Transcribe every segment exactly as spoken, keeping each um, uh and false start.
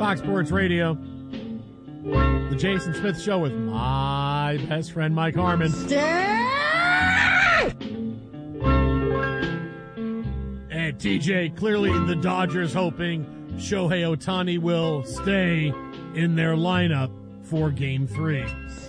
Fox Sports Radio. The Jason Smith Show with my best friend, Mike Harmon. And T J, clearly the Dodgers hoping Shohei Ohtani will stay in their lineup for Game three.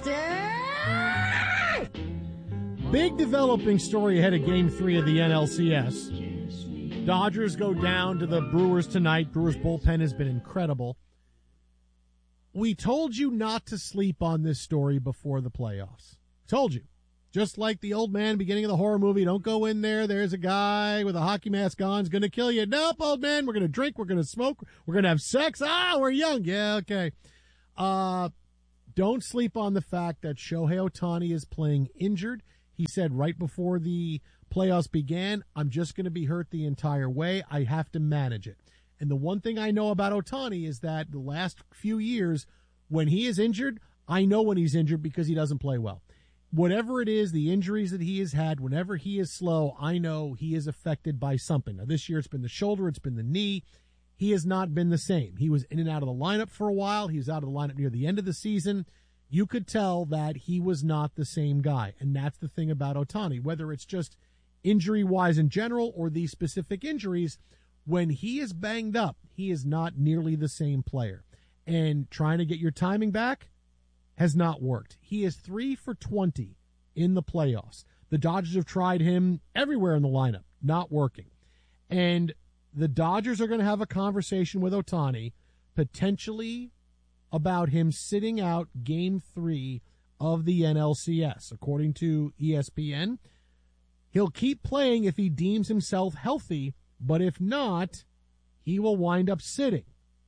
Big developing story ahead of Game three of the N L C S. Dodgers go down to the Brewers tonight. Brewers bullpen has been incredible. We told you not to sleep on this story before the playoffs. Told you. Just like the old man beginning of the horror movie, don't go in there. There's a guy with a hockey mask on, is going to kill you. Nope, old man, we're going to drink, we're going to smoke, we're going to have sex. Ah, we're young. Yeah, okay. Uh, don't sleep on the fact that Shohei Ohtani is playing injured. He said right before the playoffs began, I'm just going to be hurt the entire way. I have to manage it. And the one thing I know about Ohtani is that the last few years, when he is injured, I know when he's injured because he doesn't play well. Whatever it is, the injuries that he has had, whenever he is slow, I know he is affected by something. Now, this year it's been the shoulder, it's been the knee. He has not been the same. He was in and out of the lineup for a while. He was out of the lineup near the end of the season. You could tell that he was not the same guy. And that's the thing about Ohtani, whether it's just injury-wise in general or these specific injuries, when he is banged up, he is not nearly the same player. And trying to get your timing back has not worked. He is three for twenty in the playoffs. The Dodgers have tried him everywhere in the lineup, not working. And the Dodgers are going to have a conversation with Ohtani, potentially about him sitting out Game three of the N L C S. According to E S P N, he'll keep playing if he deems himself healthy, but if not, he will wind up sitting.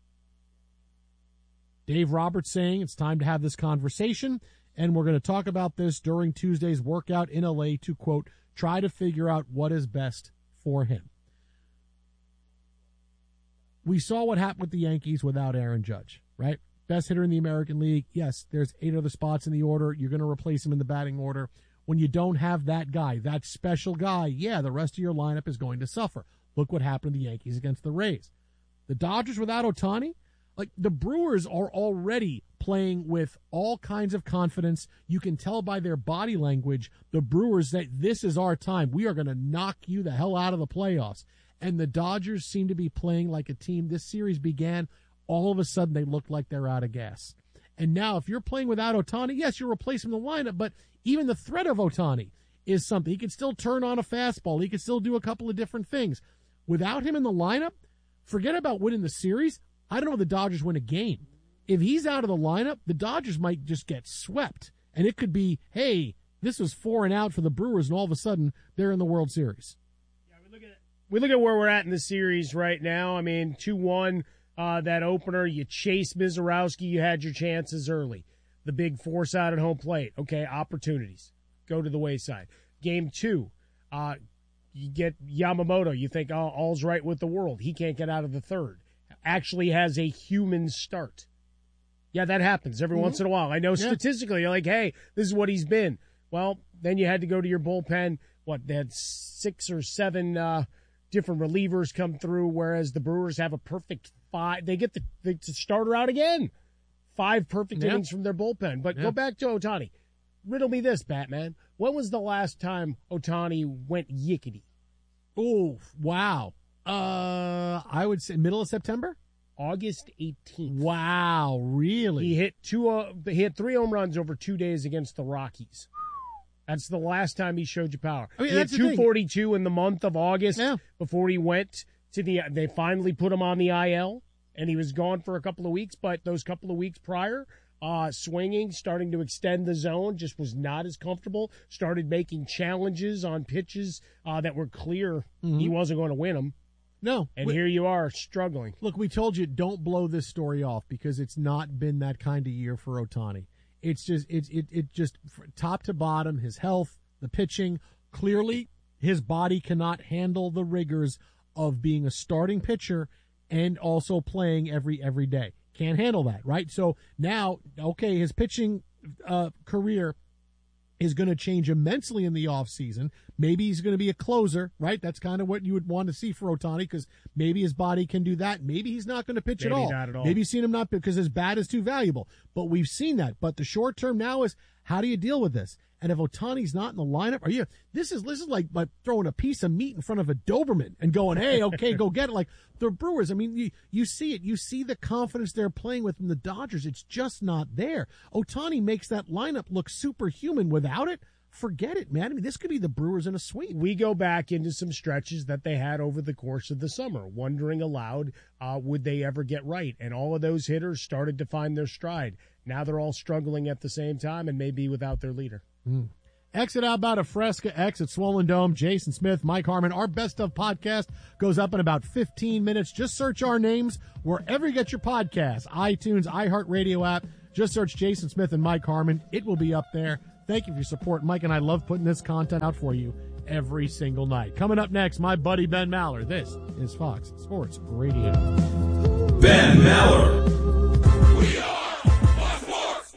Dave Roberts saying it's time to have this conversation, and we're going to talk about this during Tuesday's workout in L A to, quote, try to figure out what is best for him. We saw what happened with the Yankees without Aaron Judge, right? Best hitter in the American League. Yes, there's eight other spots in the order. You're going to replace him in the batting order. When you don't have that guy, that special guy, yeah, the rest of your lineup is going to suffer. Look what happened to the Yankees against the Rays. The Dodgers without Ohtani, like the Brewers are already playing with all kinds of confidence. You can tell by their body language, the Brewers, that this is our time. We are going to knock you the hell out of the playoffs. And the Dodgers seem to be playing like a team. This series began, all of a sudden they look like they're out of gas. And now if you're playing without Ohtani, yes, you're replacing the lineup, but even the threat of Ohtani is something. He can still turn on a fastball. He can still do a couple of different things. Without him in the lineup, forget about winning the series. I don't know if the Dodgers win a game. If he's out of the lineup, the Dodgers might just get swept. And it could be, hey, this was four and out for the Brewers, and all of a sudden they're in the World Series. Yeah, we look at we look at where we're at in the series right now. I mean, two one, uh, that opener, you chase Mizorowski, you had your chances early. The big force out at home plate. Okay, opportunities go to the wayside. Game two, uh, you get Yamamoto. You think, oh, all's right with the world. He can't get out of the third. Actually has a human start. Yeah, that happens every mm-hmm. once in a while. I know yeah. statistically, you're like, hey, this is what he's been. Well, then you had to go to your bullpen. What, they had six or seven uh, different relievers come through, whereas the Brewers have a perfect five. They get the, the starter out again. Five perfect yeah. innings from their bullpen. But yeah. go back to Ohtani. Riddle me this, Batman. When was the last time Ohtani went yickety? Oh, wow. Uh, I would say middle of September? August eighteenth. Wow, really? He hit two. Uh, he hit three home runs over two days against the Rockies. That's the last time he showed you power. I mean, he that's hit two forty-two in the month of August yeah. before he went to the. They finally put him on the I L, and he was gone for a couple of weeks. But those couple of weeks prior, uh, swinging, starting to extend the zone, just was not as comfortable. Started making challenges on pitches uh, that were clear mm-hmm. he wasn't going to win them. No. And we, here you are struggling. Look, we told you don't blow this story off because it's not been that kind of year for Ohtani. It's just, it's, it, it just top to bottom, his health, the pitching. Clearly, his body cannot handle the rigors of being a starting pitcher and also playing every, every day. Can't handle that, right? So now, okay, his pitching uh, career is going to change immensely in the offseason. Maybe he's going to be a closer, right? That's kind of what you would want to see for Ohtani, because maybe his body can do that. Maybe he's not going to pitch maybe at all. Not at all. Maybe you've seen him not because his bat is too valuable. But we've seen that. But the short term now is, how do you deal with this? And if Ohtani's not in the lineup, are you? This is this is like, like throwing a piece of meat in front of a Doberman and going, "Hey, okay, go get it." Like the Brewers, I mean, you you see it, you see the confidence they're playing with in the Dodgers. It's just not there. Ohtani makes that lineup look superhuman. Without it, forget it, man. I mean, this could be the Brewers in a sweep. We go back into some stretches that they had over the course of the summer, wondering aloud, uh, would they ever get right? And all of those hitters started to find their stride. Now they're all struggling at the same time and maybe without their leader. Mm. Exit out about a Fresca, exit Swollen Dome, Jason Smith, Mike Harmon. Our Best of podcast goes up in about fifteen minutes. Just search our names wherever you get your podcasts, iTunes, iHeartRadio app. Just search Jason Smith and Mike Harmon. It will be up there. Thank you for your support. Mike and I love putting this content out for you every single night. Coming up next, my buddy Ben Maller. This is Fox Sports Radio. Ben Maller. We are Fox Sports.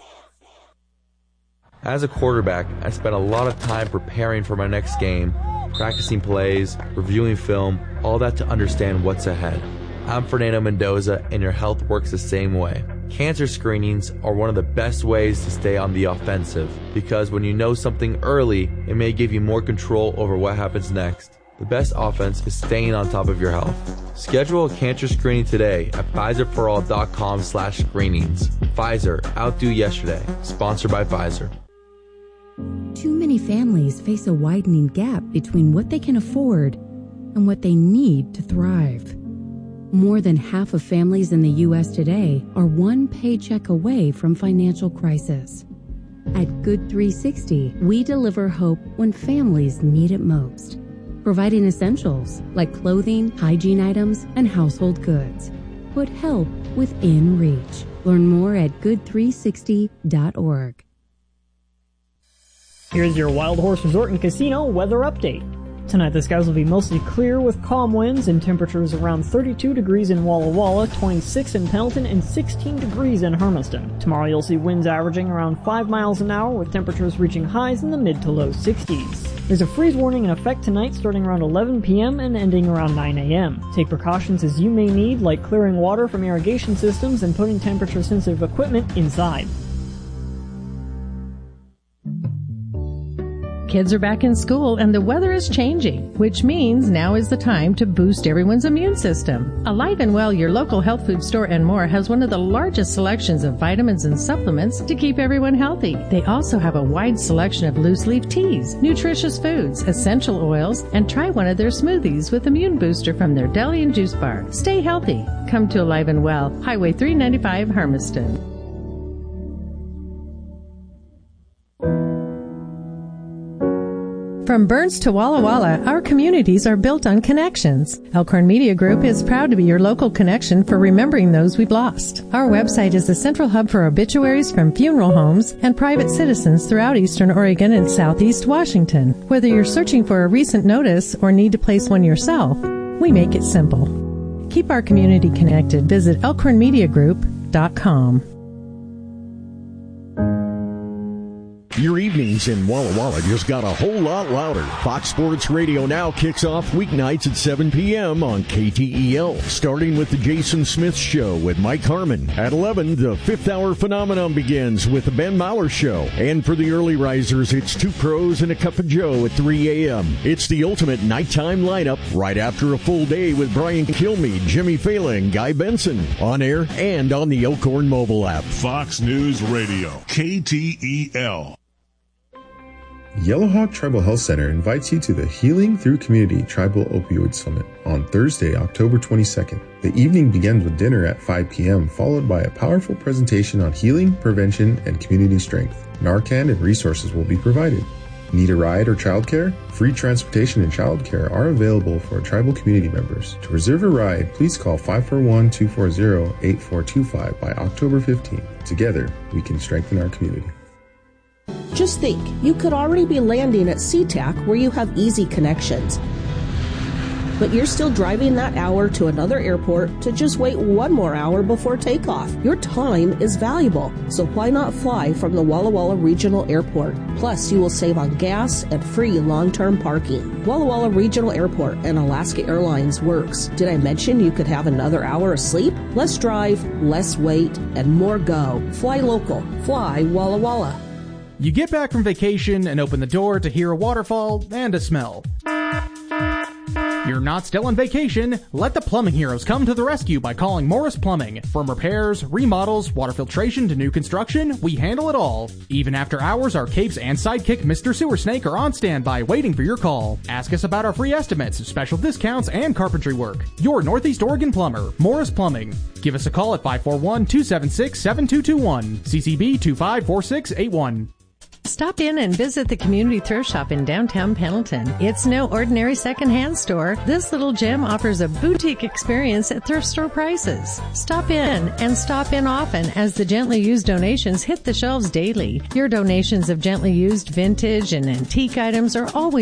As a quarterback, I spent a lot of time preparing for my next game, practicing plays, reviewing film, all that to understand what's ahead. I'm Fernando Mendoza, and your health works the same way. Cancer screenings are one of the best ways to stay on the offensive, because when you know something early, it may give you more control over what happens next. The best offense is staying on top of your health. Schedule a cancer screening today at Pfizer For All dot com slash screenings. Pfizer, outdo yesterday. Sponsored by Pfizer. Too many families face a widening gap between what they can afford and what they need to thrive. More than half of families in the U S today are one paycheck away from financial crisis. At Good three sixty, we deliver hope when families need it most, providing essentials like clothing, hygiene items, and household goods. Put help within reach. Learn more at good three sixty dot org. Here's your Wild Horse Resort and Casino weather update. Tonight the skies will be mostly clear with calm winds and temperatures around thirty-two degrees in Walla Walla, twenty-six in Pendleton, and sixteen degrees in Hermiston. Tomorrow you'll see winds averaging around five miles an hour with temperatures reaching highs in the mid to low sixties. There's a freeze warning in effect tonight starting around eleven p.m. and ending around nine a.m. Take precautions as you may need, like clearing water from irrigation systems and putting temperature-sensitive equipment inside. Kids are back in school and the weather is changing, which means now is the time to boost everyone's immune system. Alive and Well, your local health food store and more, has one of the largest selections of vitamins and supplements to keep everyone healthy. They also have a wide selection of loose leaf teas, nutritious foods, essential oils, and try one of their smoothies with Immune Booster from their deli and juice bar. Stay healthy. Come to Alive and Well, Highway three ninety-five, Hermiston. From Burns to Walla Walla, our communities are built on connections. Elkhorn Media Group is proud to be your local connection for remembering those we've lost. Our website is the central hub for obituaries from funeral homes and private citizens throughout Eastern Oregon and Southeast Washington. Whether you're searching for a recent notice or need to place one yourself, we make it simple. Keep our community connected. Visit elkhorn media group dot com. Your evenings in Walla Walla just got a whole lot louder. Fox Sports Radio now kicks off weeknights at seven p.m. on K T E L, starting with the Jason Smith Show with Mike Harmon. At eleven, the fifth hour phenomenon begins with the Ben Maller Show. And for the early risers, it's Two Pros and a Cup of Joe at three a.m. It's the ultimate nighttime lineup right after a full day with Brian Kilmeade, Jimmy Fallon, and Guy Benson, on air and on the Elkhorn mobile app. Fox News Radio, K T E L. Yellowhawk Tribal Health Center invites you to the Healing Through Community Tribal Opioid Summit on Thursday, October twenty-second. The evening begins with dinner at five p.m., followed by a powerful presentation on healing, prevention, and community strength. Narcan and resources will be provided. Need a ride or childcare? Free transportation and childcare are available for tribal community members. To reserve a ride, please call five four one, two four zero, eight four two five by October fifteenth. Together, we can strengthen our community. Just think, you could already be landing at SeaTac where you have easy connections. but you're still driving that hour to another airport to just wait one more hour before takeoff. Your time is valuable, so why not fly from the Walla Walla Regional Airport? Plus, you will save on gas and free long-term parking. Walla Walla Regional Airport and Alaska Airlines works. Did I mention you could have another hour of sleep? Less drive, less wait, and more go. Fly local. Fly Walla Walla. You get back from vacation and open the door to hear a waterfall and a smell. You're not still on vacation. Let the plumbing heroes come to the rescue by calling Morris Plumbing. From repairs, remodels, water filtration to new construction, we handle it all. Even after hours, our capes and sidekick Mister Sewer Snake are on standby waiting for your call. Ask us about our free estimates, special discounts, and carpentry work. Your Northeast Oregon plumber, Morris Plumbing. Give us a call at five four one, two seven six, seven two two one, C C B two five four six eight one. Stop in and visit the Community Thrift Shop in downtown Pendleton. It's no ordinary secondhand store. This little gem offers a boutique experience at thrift store prices. Stop in and stop in often as the gently used donations hit the shelves daily. Your donations of gently used vintage and antique items are always